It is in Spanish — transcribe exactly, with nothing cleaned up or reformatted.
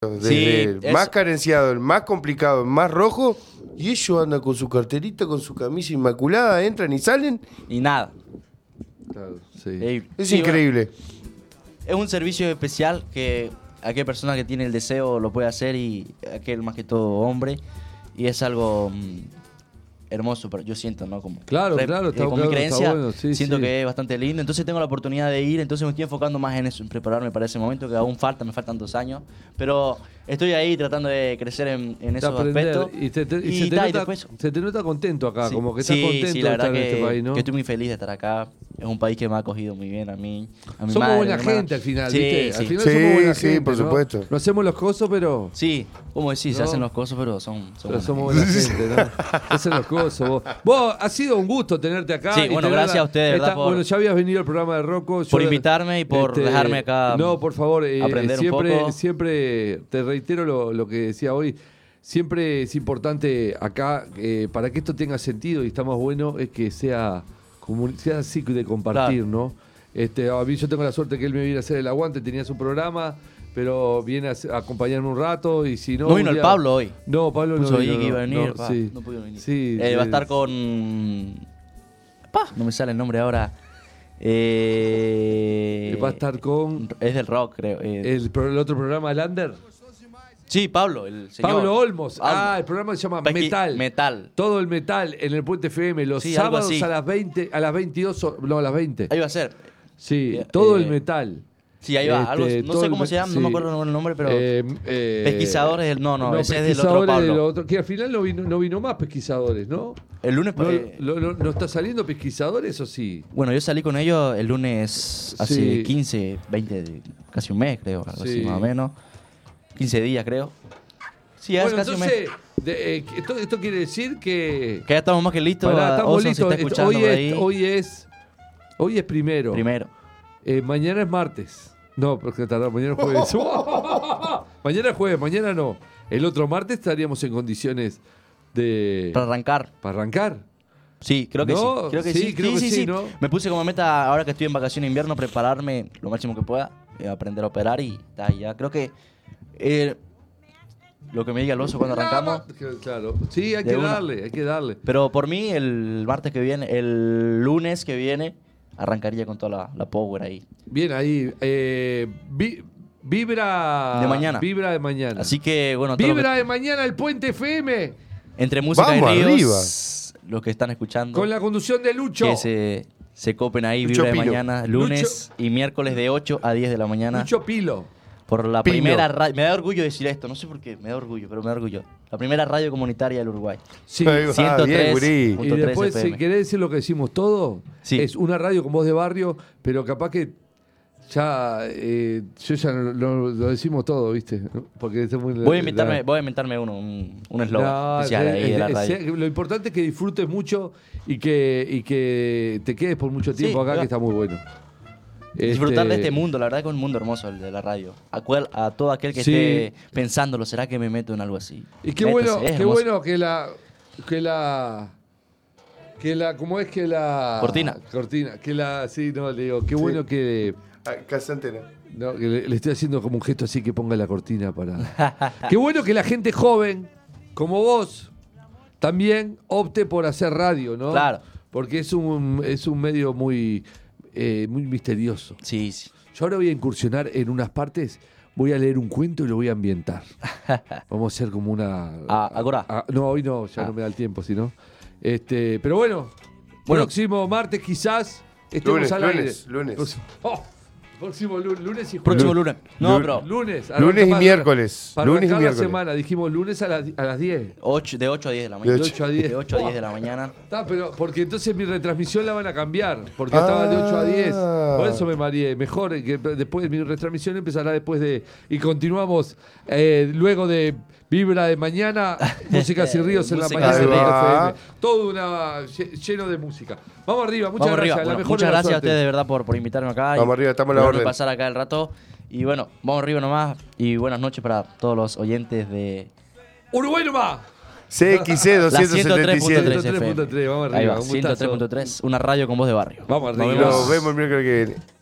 Desde Sí, el es- más carenciado, el más complicado, el más rojo, y ellos andan con su carterita, con su camisa inmaculada, entran y salen. Y nada. Claro, sí. Eh, Es sí, increíble. bueno, es un servicio especial que aquella persona que tiene el deseo lo puede hacer y aquel más que todo hombre. Y es algo mm, hermoso, pero yo siento, ¿no? Como Claro, re- claro, está- con claro, mi está creencia, bueno, sí, siento sí. que es bastante lindo. Entonces tengo la oportunidad de ir, entonces me estoy enfocando más en eso, en prepararme para ese momento, que aún falta, me faltan dos años. Pero estoy ahí tratando de crecer en, en De esos aprender, aspectos. Y, te- te- y Y se, te ta, y nota, después- se te nota contento acá, Sí, como que estás sí, contento sí, la de estar verdad en que, este país, ¿no? que estoy muy feliz de estar acá. Es un país que me ha acogido muy bien a mí, a mi Somos madre, buena a mi hermana. gente al final, Sí, ¿viste? sí. Al final Sí, somos buena sí, gente, por ¿no? supuesto. No hacemos los cosos, pero... Sí, como decís, se No. hacen los cosas, pero son, son Pero buena somos gente. buena gente, ¿no? Hacen los cosos. Vos. Vos, ha sido un gusto tenerte acá. Sí, y bueno, tener gracias la- a ustedes, esta- ¿verdad? Por- Bueno, ya habías venido al programa de Rocco. Por yo- invitarme y por dejarme acá No, por favor, eh, aprender un siempre, poco. siempre te reitero lo, lo que decía hoy. Siempre es importante acá, eh, para que esto tenga sentido y está más bueno, es que sea, comun- sea así de compartir, Claro. ¿no? Este, a mí yo tengo la suerte que él me viene a hacer el aguante, tenía su programa, pero viene a, hacer- a acompañarme un rato y si no... No vino un el día- Pablo hoy. No, Pablo no Puso ahí vino, que iba a no, venir, no, pa, sí. no pudo venir. Sí, Eh, va a es- estar con... Pa, no me sale el nombre ahora. Eh, Va a estar con Es del rock, creo. eh. el, pro- el otro programa, el Under. Sí, Pablo, el señor. Pablo Olmos. Pablo. Ah, el programa se llama Pesqui- Metal. Metal. Todo el metal en el Puente F M los Sí, algo sábados así. a las veinte, a las veintidós, o- no, a las veinte. Ahí va a ser. Sí, Eh, todo eh, el metal. Sí, ahí va. Este, algo- no todo sé el cómo me- se llama, no sí. me acuerdo el nombre, pero... Eh, eh, Pesquisadores del- no, no, ese es del otro Pesquisadores Pablo. del otro, que al final no vino, no vino más Pesquisadores, ¿no? el lunes... ¿No, eh, lo- lo- ¿no está saliendo Pesquisadores o sí? Bueno, yo salí con ellos el lunes hace Sí. quince, veinte, de- casi un mes, creo, algo Sí. así más o menos. quince días, creo. Sí, ya Bueno, es casi un entonces, mes. de- eh, esto, esto quiere decir que... Que ya estamos más que listos. Pará, a- estamos Ozone, si listos. está escuchando Hoy por es, ahí. hoy es, hoy es primero. Primero. Eh, mañana es martes. No, porque tardamos, mañana es jueves. Mañana es jueves, mañana no. El otro martes estaríamos en condiciones de... Para arrancar. ¿Para arrancar? Sí, creo que No, sí. Creo que sí, sí, creo que sí, ¿no? Me puse como meta, ahora que estoy en vacaciones de invierno, prepararme lo máximo que pueda, eh, aprender a operar y ta, ya. Creo que eh, lo que me diga el oso cuando arrancamos. Claro. Sí, hay De que una. darle, hay que darle. Pero por mí, el martes que viene, el lunes que viene, arrancaría con toda la, la power ahí. Bien, ahí. eh, vi- vibra... De mañana. Vibra de mañana. Así que, bueno, todo lo Vibra que- de mañana el Puente F M. entre música Vamos y ríos, los que están escuchando, Con la conducción de Lucho. que se, se copen ahí, Lucho Vibra de Pilo. mañana, lunes y miércoles de ocho a diez de la mañana. Lucho Pilo. Por la Pino. primera radio. Me da orgullo decir esto, no sé por qué, me da orgullo, pero me da orgullo. La primera radio comunitaria del Uruguay. Sí. Ahí va, ciento tres. bien, gurí. Y punto tres después, F M. si querés decir lo que decimos todo, Sí. es una radio con voz de barrio, pero capaz que ya, eh, yo ya no- no- lo decimos todo, ¿viste? ¿No? Porque está muy- Voy a inventarme, la- voy a inventarme uno, un un eslogan No, especial es- ahí de la es- radio. es- lo importante es que disfrutes mucho y que, y que te quedes por mucho tiempo Sí, acá, ¿verdad? que está muy bueno. Disfrutar de Este, este mundo, la verdad que es un mundo hermoso el de la radio. A, cual- a todo aquel que Sí. esté pensándolo, ¿será que me meto en algo así? Y qué Métase, bueno, es qué hermoso. bueno que la, que la, que la, ¿cómo es que la Cortina. Cortina, que la, sí, no, le digo, qué bueno que, Ah, Casa Antena. no, que le, le estoy haciendo como un gesto así que ponga la cortina para. Qué bueno que la gente joven, como vos, también opte por hacer radio, ¿no? Claro. Porque es un, es un medio muy, eh, muy misterioso. Sí, sí. Yo ahora voy a incursionar en unas partes, voy a leer un cuento y lo voy a ambientar. Vamos a hacer como una... Ah, ¿ahora? Ah, no, hoy no, ya Ah. no me da el tiempo, sino. Este, pero bueno, Bueno. próximo martes quizás estemos Lunes, al lunes, aire. lunes. Próximo, oh, próximo lu- lunes y jueves. Próximo lunes. No, Lu- pero Lunes. Lunes y para- miércoles. Para Lunes y arrancar la miércoles. semana, dijimos lunes a, las a las diez. ocho, de ocho a diez de la De mañana. De ocho a diez. De ocho a diez de la mañana. Está, pero porque entonces mi retransmisión la van a cambiar, porque estaba de ocho a diez. Ah. Por eso me mareé. Mejor que después mi retransmisión empezará después de. Y continuamos eh, luego de Vibra de mañana, Músicas y Ríos en la Músicas mañana y de Ríos. F M. Todo una, lle- lleno de música. Vamos arriba, muchas Vamos gracias. arriba. la Bueno, mejor muchas de la gracias a suerte. ustedes de verdad por, por invitarme acá. Vamos y arriba, estamos a la poderme orden. pasar acá el rato. Y bueno, vamos arriba nomás. Y buenas noches para todos los oyentes de Uruguay nomás. C X C la doscientos setenta y siete. ciento tres punto tres ciento tres punto tres, vamos Ahí arriba, va, un gustazo. ciento tres punto tres, una radio con voz de barrio. Vamos Nos arriba. vemos. Nos vemos el miércoles que viene.